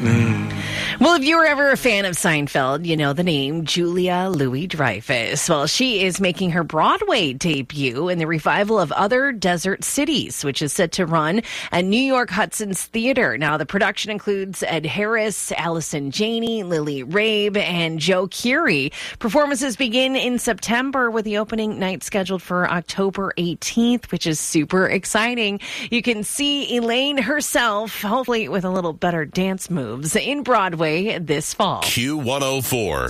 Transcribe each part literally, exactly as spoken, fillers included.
Mm. Well, if you were ever a fan of Seinfeld, you know the name Julia Louis-Dreyfus. Well, she is making her Broadway debut in the revival of Other Desert Cities, which is set to run at New York Hudson's Theater. Now, the production includes Ed Harris, Allison Janney, Lily Rabe, and Joe Keery. Performances begin in September with the opening night scheduled for October eighteenth, which is super exciting. You can see Elaine herself, hopefully with a little better dance moves, in Broadway this fall. Q one oh four.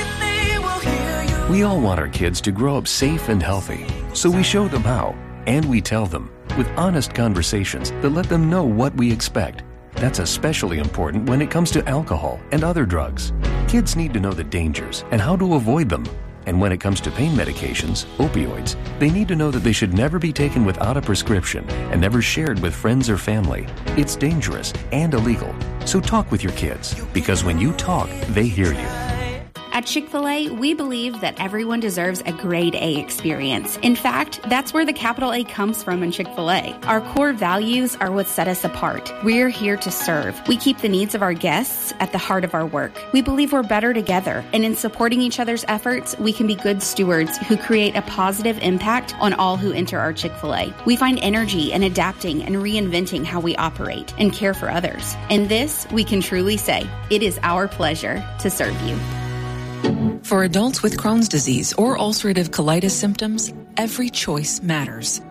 We all want our kids to grow up safe and healthy, so we show them how, and we tell them with honest conversations that let them know what we expect. That's especially important when it comes to alcohol and other drugs. Kids need to know the dangers and how to avoid them. And when it comes to pain medications, opioids, they need to know that they should never be taken without a prescription and never shared with friends or family. It's dangerous and illegal. So talk with your kids, because when you talk, they hear you. At Chick-fil-A, we believe that everyone deserves a grade A experience. In fact, that's where the capital A comes from in Chick-fil-A. Our core values are what set us apart. We're here to serve. We keep the needs of our guests at the heart of our work. We believe we're better together, and in supporting each other's efforts, we can be good stewards who create a positive impact on all who enter our Chick-fil-A. We find energy in adapting and reinventing how we operate and care for others. In this, we can truly say, it is our pleasure to serve you. For adults with Crohn's disease or ulcerative colitis symptoms, every choice matters.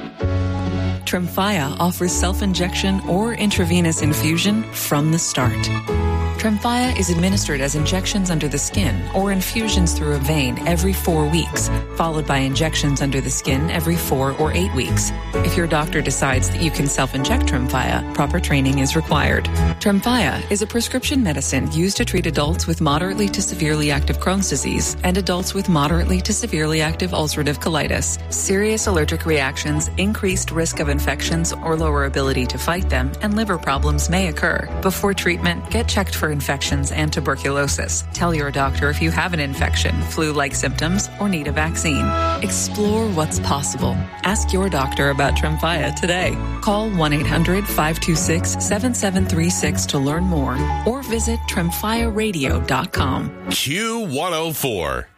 Tremfya offers self-injection or intravenous infusion from the start. Tremfya is administered as injections under the skin or infusions through a vein every four weeks, followed by injections under the skin every four or eight weeks. If your doctor decides that you can self-inject Tremfya, proper training is required. Tremfya is a prescription medicine used to treat adults with moderately to severely active Crohn's disease and adults with moderately to severely active ulcerative colitis. Serious allergic reactions, increased risk of infections or lower ability to fight them, and liver problems may occur. Before treatment, get checked for infections and tuberculosis. Tell your doctor if you have an infection, flu-like symptoms, or need a vaccine. Explore what's possible. Ask your doctor about Tremfya today. Call one eight hundred five two six seven seven three six to learn more or visit tremfya radio dot com. Q one oh four.